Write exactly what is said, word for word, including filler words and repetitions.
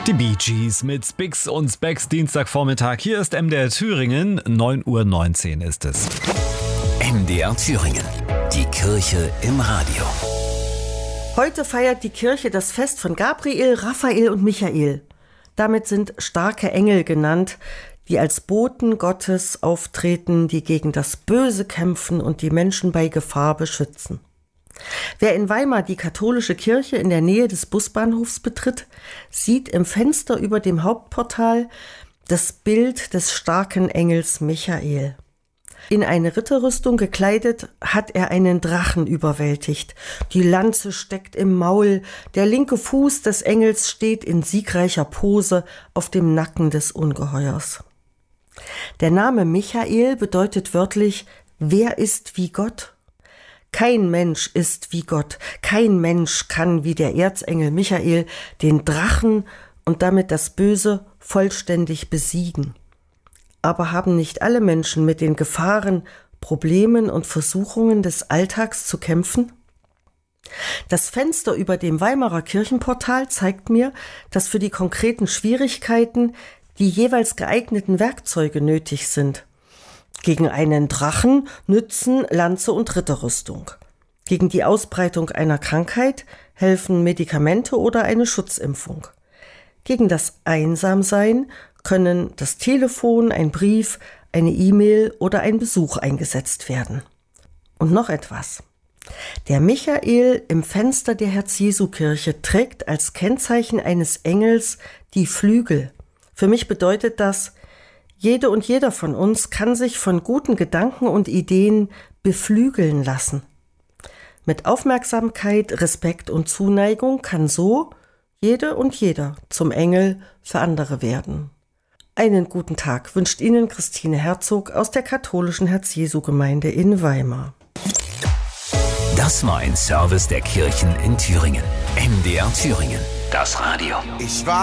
Die Bee Gees mit Spix und Specs, Dienstagvormittag. Hier ist M D R Thüringen, neun Uhr neunzehn ist es. M D R Thüringen, die Kirche im Radio. Heute feiert die Kirche das Fest von Gabriel, Raphael und Michael. Damit sind starke Engel genannt, die als Boten Gottes auftreten, die gegen das Böse kämpfen und die Menschen bei Gefahr beschützen. Wer in Weimar die katholische Kirche in der Nähe des Busbahnhofs betritt, sieht im Fenster über dem Hauptportal das Bild des starken Engels Michael. In eine Ritterrüstung gekleidet hat er einen Drachen überwältigt. Die Lanze steckt im Maul, der linke Fuß des Engels steht in siegreicher Pose auf dem Nacken des Ungeheuers. Der Name Michael bedeutet wörtlich, wer ist wie Gott? Kein Mensch ist wie Gott, kein Mensch kann wie der Erzengel Michael den Drachen und damit das Böse vollständig besiegen. Aber haben nicht alle Menschen mit den Gefahren, Problemen und Versuchungen des Alltags zu kämpfen? Das Fenster über dem Weimarer Kirchenportal zeigt mir, dass für die konkreten Schwierigkeiten die jeweils geeigneten Werkzeuge nötig sind. Gegen einen Drachen nützen Lanze und Ritterrüstung. Gegen die Ausbreitung einer Krankheit helfen Medikamente oder eine Schutzimpfung. Gegen das Einsamsein können das Telefon, ein Brief, eine E-Mail oder ein Besuch eingesetzt werden. Und noch etwas. Der Michael im Fenster der Herz-Jesu-Kirche trägt als Kennzeichen eines Engels die Flügel. Für mich bedeutet das, jede und jeder von uns kann sich von guten Gedanken und Ideen beflügeln lassen. Mit Aufmerksamkeit, Respekt und Zuneigung kann so jede und jeder zum Engel für andere werden. Einen guten Tag wünscht Ihnen Christine Herzog aus der katholischen Herz-Jesu-Gemeinde in Weimar. Das war ein Service der Kirchen in Thüringen. M D R Thüringen, das Radio. Ich war